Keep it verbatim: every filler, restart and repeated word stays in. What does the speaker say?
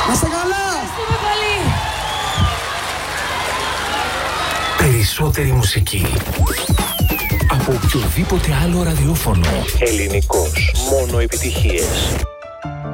Να είστε καλά! Ευχαριστούμε πολύ! Περισσότερη μουσική από οποιοδήποτε άλλο ραδιόφωνο. Ελληνικός. Μόνο επιτυχίες.